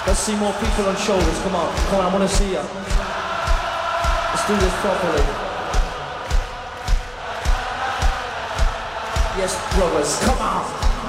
Let's see more people on shoulders. Come on, I want to see ya. Let's do this properly. Yes, brothers, come on.